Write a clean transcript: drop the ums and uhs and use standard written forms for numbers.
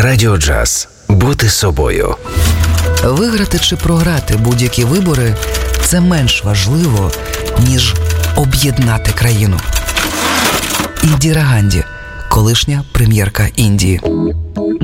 Радіо Джаз. Бути собою. Виграти чи програти будь-які вибори – це менш важливо, ніж об'єднати країну. Індіра Ганді, колишня прем'єрка Індії.